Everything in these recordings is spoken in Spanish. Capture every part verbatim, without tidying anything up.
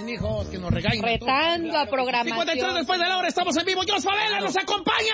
hijos, que nos regañen. Retando a, a programación. cincuenta y tres después de la hora, estamos en vivo. ¡Jos Favela nos acompaña!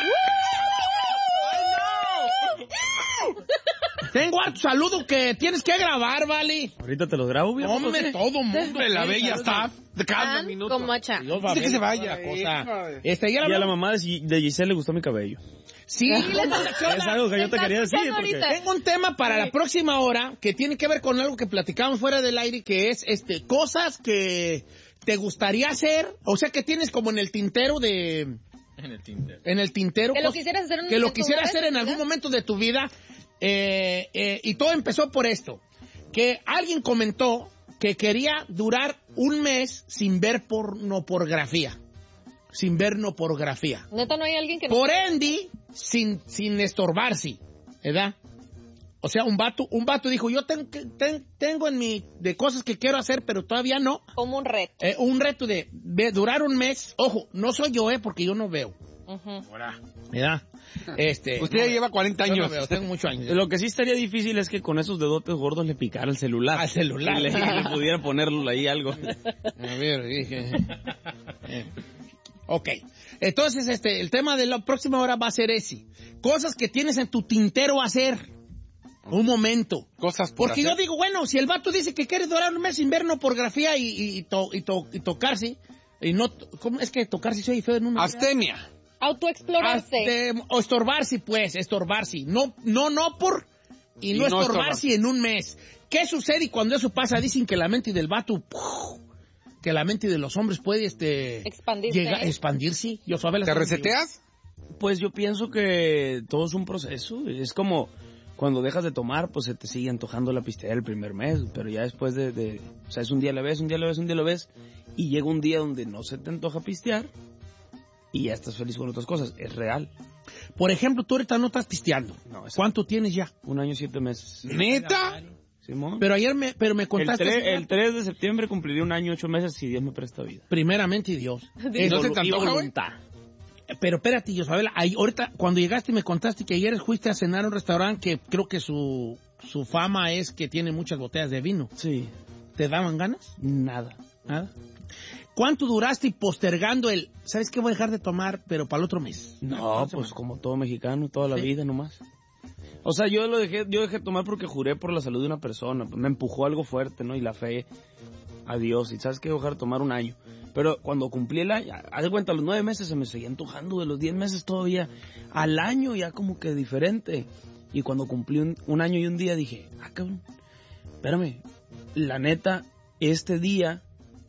Tengo harto saludo que tienes que grabar, ¿vale? Ahorita te los grabo, viejo. Hombre, todo mundo. La bella está de cada Tan minuto. como hacha. Dios va a Dice que ver se vaya. cosa. Este, Y a la mamá de, de Giselle le gustó mi cabello. Sí, le Es algo que yo te quería decir. Porque... tengo un tema para la próxima hora que tiene que ver con algo que platicamos fuera del aire, que es este cosas que te gustaría hacer, o sea, que tienes como en el tintero de... En el tintero. En el tintero. Que lo quisieras hacer en, que lo en quisieras vez, hacer en algún ¿verdad? momento de tu vida. Eh, eh, y todo empezó por esto. Que alguien comentó que quería durar un mes sin ver pornografía. Sin ver no pornografía. Neta, no hay alguien que... Por ende, sin, sin estorbarse, ¿verdad? O sea, un vato, un vato dijo, yo ten, ten, tengo en mi, de cosas que quiero hacer, pero todavía no. Como un reto. Eh, un reto de, de durar un mes. Ojo, no soy yo, eh, porque yo no veo. Uh-huh. ¿Verdad? Este, Usted ya no, lleva cuarenta yo años. no veo, tengo muchos años. Lo que sí estaría difícil es que con esos dedotes gordos le picara el celular. Al celular. Y le, y le pudiera ponerlo ahí algo. A ver, dije. Eh. Ok. Entonces, este, el tema de la próxima hora va a ser ese. Cosas que tienes en tu tintero hacer. Un momento. Cosas por Porque hacer. yo digo, bueno, si el vato dice que quiere durar un mes sin ver no pornografía y, y, y, to, y, to, y tocarse, y no, ¿cómo es que tocarse soy feo en un... Astemia. Autoexplorarse. Este, o estorbarse, pues, estorbarse. No, no, no por... Y, Y no, no estorbarse estorbar. en un mes. ¿Qué sucede? Y cuando eso pasa, dicen que la mente del vato... ¡puf! Que la mente de los hombres puede, este... Expandirse. Llega, expandirse. Yo sabes ¿Te reseteas? Pues yo pienso que todo es un proceso. Es como cuando dejas de tomar, pues se te sigue antojando la pisteada el primer mes. Pero ya después de, de... O sea, es un día a la vez, un día a la vez, un día a la vez. Y llega un día donde no se te antoja pistear. Y ya estás feliz con otras cosas. Es real. Por ejemplo, tú ahorita no estás pisteando. No, es- ¿Cuánto tienes ya? Un año, siete meses. ¿Neta? Simón. Pero ayer me, pero me el, contaste... tre- el tres de septiembre cumpliría un año, ocho meses si Dios me presta vida. Primeramente Dios. ¿Y no se te Y antoja, güey? voluntad. Pero espérate, Yosabela, ahí, ahorita cuando llegaste me contaste que ayer fuiste a cenar a un restaurante que creo que su, su fama es que tiene muchas botellas de vino. Sí. ¿Te daban ganas? Nada. Nada. ¿Cuánto duraste postergando el, sabes qué voy a dejar de tomar, pero para el otro mes? No, pues como todo mexicano, toda la Sí. vida nomás. O sea, yo lo dejé, yo dejé de tomar porque juré por la salud de una persona. Me empujó algo fuerte, ¿no? Y la fe a Dios. Y sabes que voy a dejar de tomar un año. Pero cuando cumplí el año, haz de cuenta, a los nueve meses se me seguía antojando, de los diez meses todavía. Al año ya como que diferente. Y cuando cumplí un, un año y un día dije, ah, cabrón, espérame, la neta, este día,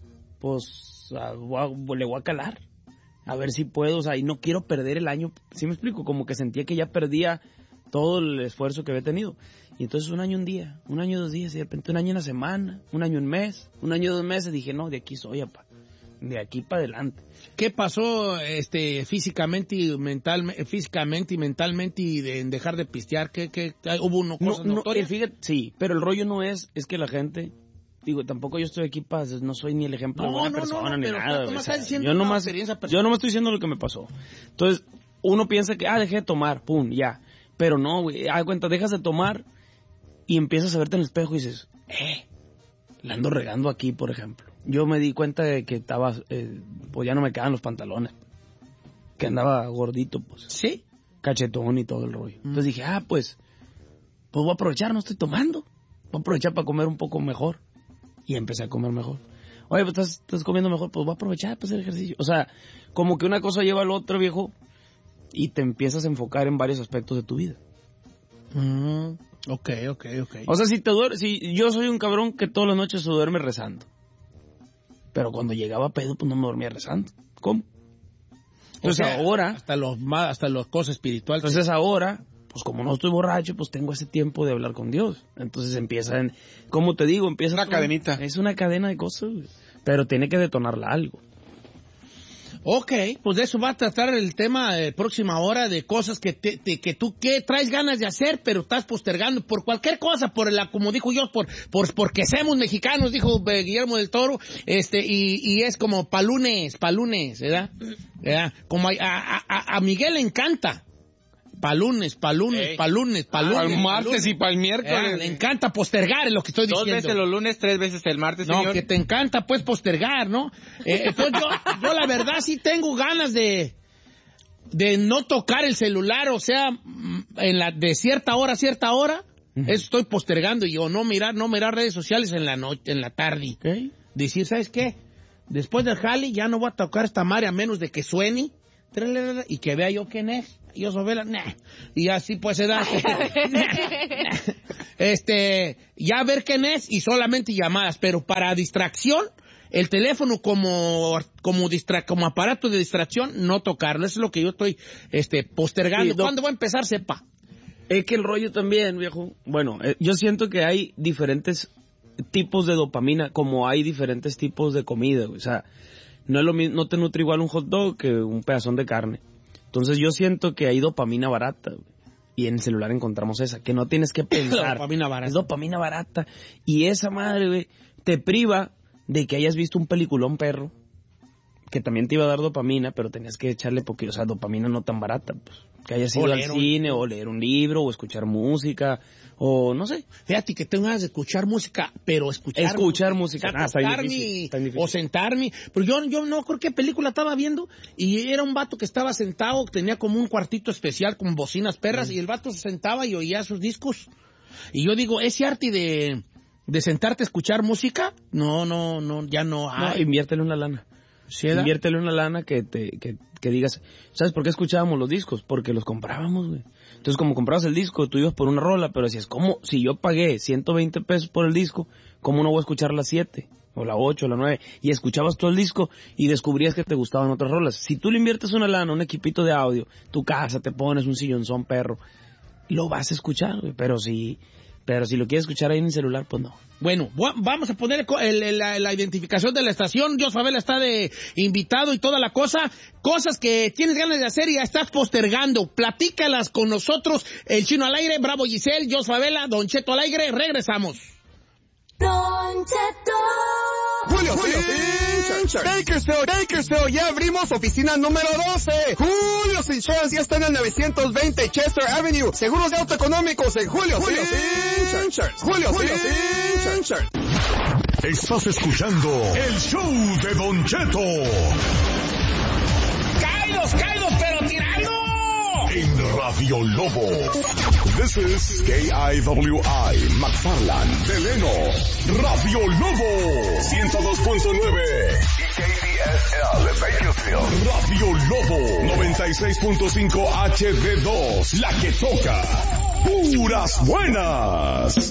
pues, ah, voy a- le voy a calar. A ver si puedo, o sea, y no quiero perder el año. ¿Sí me explico? Como que sentía que ya perdía todo el esfuerzo que había tenido. Y entonces un año un día, un año dos días, y de repente un año una semana, un año un mes, un año dos meses, dije, no, de aquí soy, apa. De aquí para adelante. ¿Qué pasó este físicamente y mentalmente, físicamente y mentalmente y de, en dejar de pistear? ¿Qué, qué, hubo uno No, cosas no, notorias? eh, fíjate, sí, pero el rollo no es, es que la gente, digo, tampoco yo estoy aquí para, no soy ni el ejemplo No, de buena no, no, persona no, ni pero nada. tú güey, me o sea, estás diciendo yo una nomás, experiencia personal. yo nomás estoy diciendo lo que me pasó. Entonces, uno piensa que, ah, dejé de tomar, pum, ya. Pero no, güey, haz cuenta, dejas de tomar y empiezas a verte en el espejo y dices, eh, la ando regando aquí, por ejemplo. Yo me di cuenta de que estaba, eh, pues ya no me quedaban los pantalones. Que andaba gordito, pues. Sí. Cachetón y todo el rollo. Entonces dije, ah, pues, pues voy a aprovechar, no estoy tomando. Voy a aprovechar para comer un poco mejor. Y empecé a comer mejor. Oye, pues estás, estás comiendo mejor, pues voy a aprovechar para hacer ejercicio. O sea, como que una cosa lleva al otro, viejo, y te empiezas a enfocar en varios aspectos de tu vida. Mm, ok, ok, ok. O sea, si te duer- si yo soy un cabrón que todas las noches se duerme rezando. Pero cuando llegaba a pedo, pues no me dormía rezando. ¿Cómo? Entonces O sea, ahora, hasta los más, hasta las cosas espirituales. entonces ahora, pues como no estoy borracho, pues tengo ese tiempo de hablar con Dios. Entonces empieza, en, como te digo, empieza Una todo- cadenita. Es una cadena de cosas, güey. Pero tiene que detonarla algo. Ok, pues de eso va a tratar el tema de próxima hora, de cosas que te, te- que tú que traes ganas de hacer, pero estás postergando por cualquier cosa, por la, como dijo yo, por, por porque somos mexicanos, dijo eh, Guillermo del Toro, este, y, y es como pa' lunes, pa' lunes, ¿verdad? ¿verdad? Como a, a, a- a Miguel le encanta pa' lunes, pa' lunes, Ey. pa' lunes, pa' Para lunes. el pa' martes lunes. y para el Eh, miércoles. le encanta postergar, es lo que estoy Dos diciendo. veces los lunes, tres veces el martes, No, señor. que te encanta, pues, postergar, ¿no? Eh, entonces, yo, yo la verdad sí tengo ganas de, de no tocar el celular, o sea, mm, en la, de cierta hora a cierta hora, eso estoy postergando yo, no mirar, no mirar redes sociales en la noche, en la tarde. Decir, ¿sabes qué? Después del jale ya no voy a tocar esta madre a menos de que suene y que vea yo quién es. Yo soy vela, nah. Y así pues se da. este, ya ver quién es y solamente llamadas, pero para distracción, el teléfono como como distra, como aparato de distracción, no tocarlo. Eso es lo que yo estoy este postergando. Sí, no. ¿Cuándo va a empezar? Sepa. Es que el rollo también, viejo. Bueno, eh, yo siento que hay diferentes tipos de dopamina, como hay diferentes tipos de comida, güey. O sea, no es lo mismo, no te nutre igual un hot dog que un pedazón de carne. Entonces yo siento que hay dopamina barata, güey. Y en el celular encontramos esa, que no tienes que pensar. Dopamina barata. Es dopamina barata. Y esa madre, güey, te priva de que hayas visto un peliculón perro, que también te iba a dar dopamina, pero tenías que echarle porque, o sea, dopamina no tan barata, pues. Que hayas ido O al leer un- cine, o leer un libro, o escuchar música, o no sé. Fíjate que tengo ganas de escuchar música, pero escuchar... Escuchar música. O sea, Ah, está bien acostarme difícil, está bien difícil. o sentarme. Pero yo, yo no creo qué película estaba viendo y era un vato que estaba sentado, tenía como un cuartito especial con bocinas perras Mm. y el vato se sentaba y oía sus discos. Y yo digo, ese arte de, de sentarte a escuchar música, no, no, no, ya no No, hay. inviértele una lana. ¿Sí, da? Inviértele una lana que te que, que digas, ¿sabes por qué escuchábamos los discos? Porque los comprábamos, güey. Entonces, como comprabas el disco, tú ibas por una rola, pero decías, ¿cómo? Si yo pagué ciento veinte pesos por el disco, ¿cómo no voy a escuchar las siete? O la ocho, o la nueve. Y escuchabas todo el disco y descubrías que te gustaban otras rolas. Si tú le inviertes una lana, un equipito de audio, tu casa, te pones un sillonzón perro, lo vas a escuchar, güey. Pero si, pero si lo quieres escuchar ahí en el celular, pues no. Bueno, bu- vamos a poner el- el- la, la identificación de la estación. Yo Favela está de invitado y toda la cosa. Cosas que tienes ganas de hacer y ya estás postergando. Platícalas con nosotros. El Chino al aire, Bravo Giselle, Jos Favela, Don Cheto al aire. Regresamos. Don Cheto. Julio, Julio, Bakersfield, Bakersfield, ya abrimos oficina número doce. Julio's Insurance ya está en el novecientos veinte Chester Avenue. Seguros de auto económicos en Julio's Insurance. Julio's Insurance. Estás escuchando el show de Don Cheto ¡Caídos, caídos, pero tirando! en Radio Lobo. This is K I W I, McFarland, Deleno, Radio Lobo, ciento dos punto nueve. Y K D S L, Bakersfield, Radio Lobo, noventa y seis punto cinco H D dos, la que toca puras buenas.